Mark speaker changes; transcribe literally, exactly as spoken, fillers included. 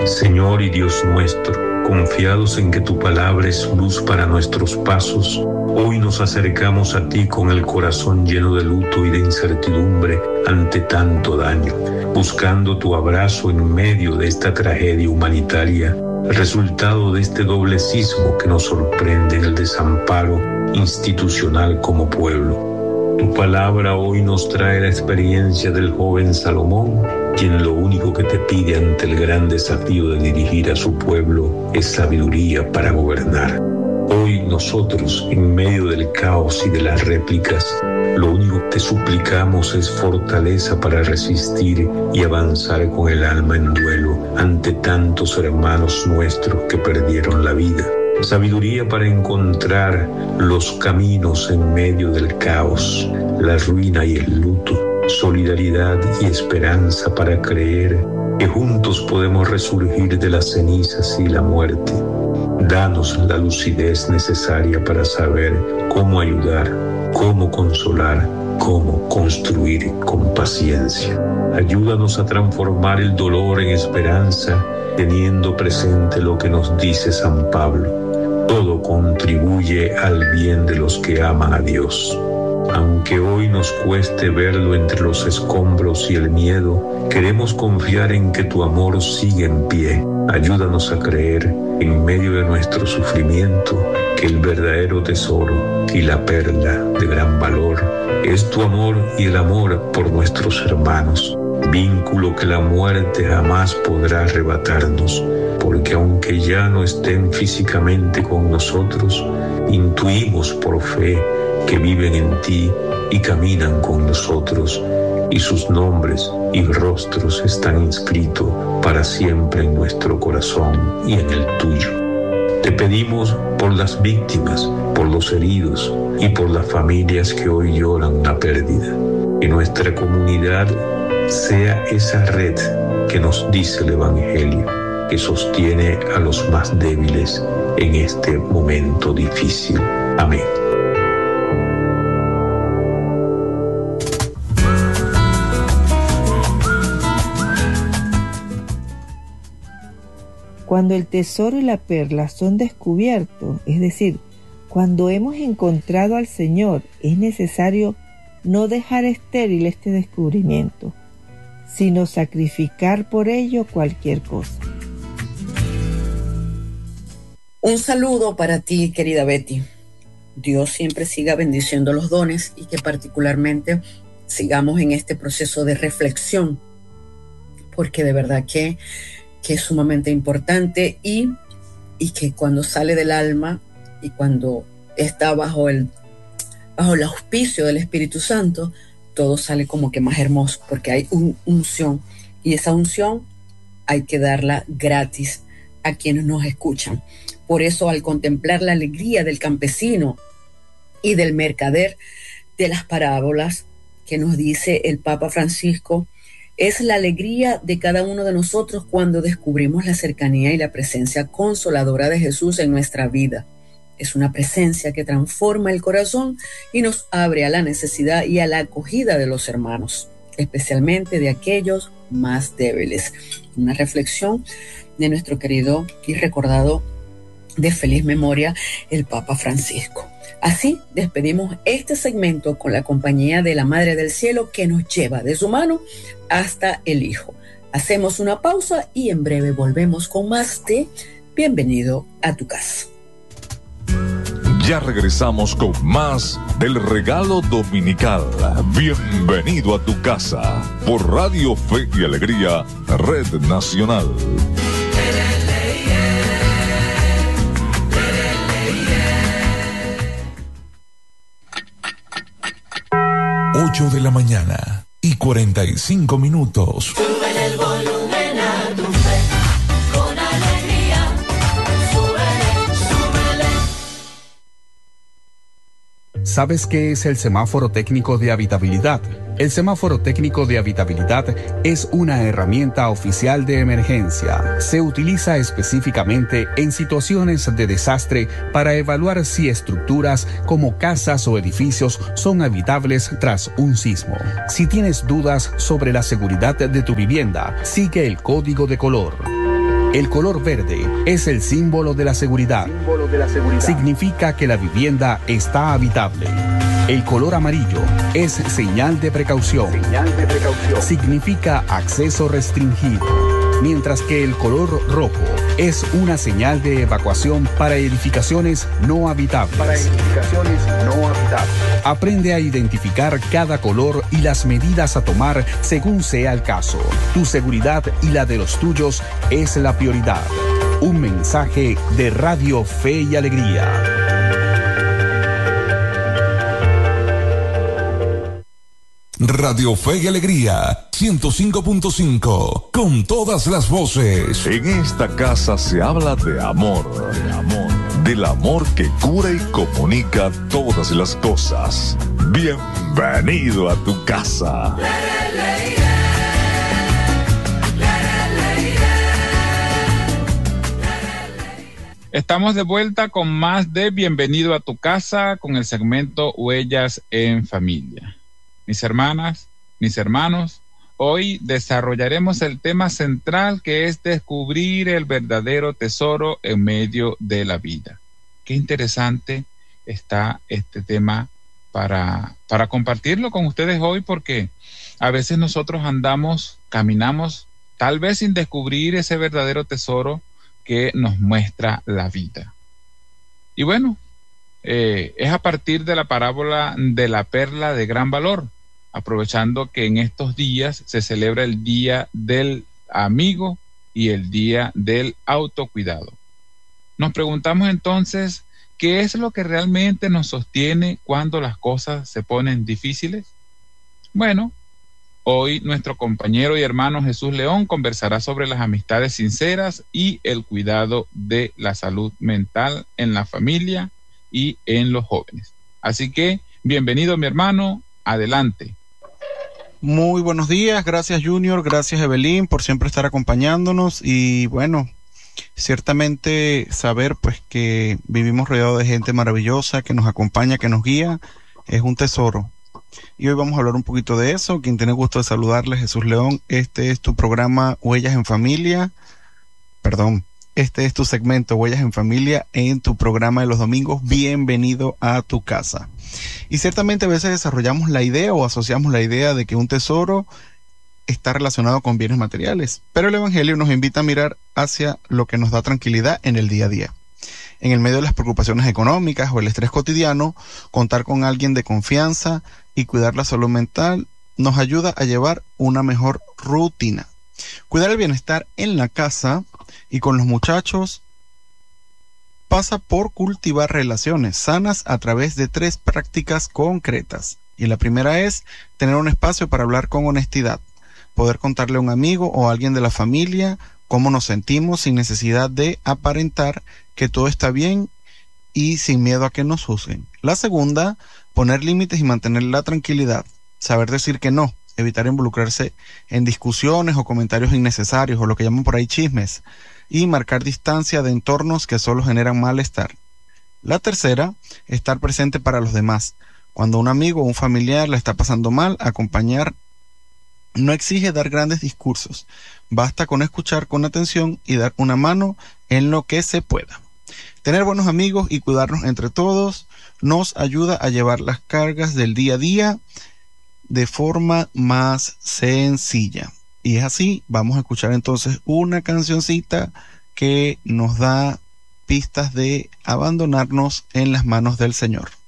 Speaker 1: Señor y Dios nuestro, confiados en que tu palabra es luz para nuestros pasos, hoy nos acercamos a ti con el corazón lleno de luto y de incertidumbre ante tanto daño, buscando tu abrazo en medio de esta tragedia humanitaria, el resultado de este doble sismo que nos sorprende en el desamparo institucional como pueblo. Tu palabra hoy nos trae la experiencia del joven Salomón, quien lo único que te pide ante el gran desafío de dirigir a su pueblo es sabiduría para gobernar. Hoy nosotros, en medio del caos y de las réplicas, lo único que te suplicamos es fortaleza para resistir y avanzar con el alma en duelo ante tantos hermanos nuestros que perdieron la vida. Sabiduría para encontrar los caminos en medio del caos, la ruina y el luto. Solidaridad y esperanza para creer que juntos podemos resurgir de las cenizas y la muerte. Danos la lucidez necesaria para saber cómo ayudar, cómo consolar, cómo construir con paciencia. Ayúdanos a transformar el dolor en esperanza, teniendo presente lo que nos dice San Pablo. Todo contribuye al bien de los que aman a Dios. Aunque hoy nos cueste verlo entre los escombros y el miedo, queremos confiar en que tu amor sigue en pie. Ayúdanos a creer, en medio de nuestro sufrimiento, que el verdadero tesoro y la perla de gran valor es tu amor y el amor por nuestros hermanos, vínculo que la muerte jamás podrá arrebatarnos, porque aunque ya no estén físicamente con nosotros, intuimos por fe que viven en ti y caminan con nosotros, y sus nombres y rostros están inscritos para siempre en nuestro corazón y en el tuyo. Te pedimos por las víctimas, por los heridos y por las familias que hoy lloran una pérdida, que nuestra comunidad sea esa red que nos dice el Evangelio, que sostiene a los más débiles en este momento difícil. Amén.
Speaker 2: Cuando el tesoro y la perla son descubiertos, es decir, cuando hemos encontrado al Señor, es necesario no dejar estéril este descubrimiento, sino sacrificar por ello cualquier cosa.
Speaker 3: Un saludo para ti, querida Betty. Dios siempre siga bendiciendo los dones y que particularmente sigamos en este proceso de reflexión, porque de verdad que, que es sumamente importante y, y que cuando sale del alma y cuando está bajo el, bajo el auspicio del Espíritu Santo, todo sale como que más hermoso, porque hay una unción y esa unción hay que darla gratis a quienes nos escuchan. Por eso, al contemplar la alegría del campesino y del mercader de las parábolas que nos dice el Papa Francisco, es la alegría de cada uno de nosotros cuando descubrimos la cercanía y la presencia consoladora de Jesús en nuestra vida. Es una presencia que transforma el corazón y nos abre a la necesidad y a la acogida de los hermanos, especialmente de aquellos más débiles. Una reflexión de nuestro querido y recordado de feliz memoria, el Papa Francisco. Así despedimos este segmento con la compañía de la Madre del Cielo que nos lleva de su mano hasta el Hijo. Hacemos una pausa y en breve volvemos con más de Bienvenido a tu casa.
Speaker 4: Ya regresamos con más del regalo dominical. Bienvenido a tu casa por Radio Fe y Alegría, Red Nacional. ocho de la mañana y cuarenta y cinco minutos.
Speaker 5: Súbele el volumen a tu fe, con alegría. Súbele, súbele.
Speaker 6: ¿Sabes qué es el semáforo técnico de habitabilidad? El semáforo técnico de habitabilidad es una herramienta oficial de emergencia. Se utiliza específicamente en situaciones de desastre para evaluar si estructuras como casas o edificios son habitables tras un sismo. Si tienes dudas sobre la seguridad de tu vivienda, sigue el código de color. El color verde es el símbolo de la seguridad. Significa que la vivienda está habitable. El color amarillo es señal de precaución. Significa acceso restringido. Mientras que el color rojo es una señal de evacuación para edificaciones no habitables. Para edificaciones no habitables. Aprende a identificar cada color y las medidas a tomar según sea el caso. Tu seguridad y la de los tuyos es la prioridad. Un mensaje de Radio Fe y Alegría.
Speaker 4: Radio Fe y Alegría, ciento cinco punto cinco, con todas las voces. En esta casa se habla de amor, de amor, del amor que cura y comunica todas las cosas. Bienvenido a tu casa.
Speaker 7: Estamos de vuelta con más de Bienvenido a tu casa, con el segmento Huellas en Familia. Mis hermanas, mis hermanos, hoy desarrollaremos el tema central, que es descubrir el verdadero tesoro en medio de la vida. Qué interesante está este tema para, para compartirlo con ustedes hoy, porque a veces nosotros andamos, caminamos, tal vez sin descubrir ese verdadero tesoro que nos muestra la vida. Y bueno, eh, es a partir de la parábola de la perla de gran valor, aprovechando que en estos días se celebra el Día del Amigo y el Día del Autocuidado. Nos preguntamos entonces, ¿qué es lo que realmente nos sostiene cuando las cosas se ponen difíciles? Bueno, hoy nuestro compañero y hermano Jesús León conversará sobre las amistades sinceras y el cuidado de la salud mental en la familia y en los jóvenes. Así que, bienvenido mi hermano, adelante.
Speaker 8: Muy buenos días, gracias Junior, gracias Evelyn por siempre estar acompañándonos y bueno, ciertamente saber pues que vivimos rodeados de gente maravillosa que nos acompaña, que nos guía, es un tesoro. Y hoy vamos a hablar un poquito de eso. Quien tiene gusto de saludarles, Jesús León. Este es tu programa Huellas en Familia, perdón, este es tu segmento Huellas en Familia en tu programa de los domingos, Bienvenido a tu casa. Y ciertamente a veces desarrollamos la idea o asociamos la idea de que un tesoro está relacionado con bienes materiales, pero el Evangelio nos invita a mirar hacia lo que nos da tranquilidad en el día a día. En el medio de las preocupaciones económicas o el estrés cotidiano, contar con alguien de confianza y cuidar la salud mental nos ayuda a llevar una mejor rutina. Cuidar el bienestar en la casa y con los muchachos pasa por cultivar relaciones sanas a través de tres prácticas concretas. Y la primera es tener un espacio para hablar con honestidad, poder contarle a un amigo o a alguien de la familia cómo nos sentimos sin necesidad de aparentar que todo está bien y sin miedo a que nos juzguen. La segunda, poner límites y mantener la tranquilidad, saber decir que no, evitar involucrarse en discusiones o comentarios innecesarios o lo que llaman por ahí chismes, y marcar distancia de entornos que solo generan malestar. La tercera, estar presente para los demás. Cuando un amigo o un familiar la está pasando mal, acompañar no exige dar grandes discursos. Basta con escuchar con atención y dar una mano en lo que se pueda. Tener buenos amigos y cuidarnos entre todos nos ayuda a llevar las cargas del día a día de forma más sencilla. Y es así, vamos a escuchar entonces una cancioncita que nos da pistas de abandonarnos en las manos del Señor.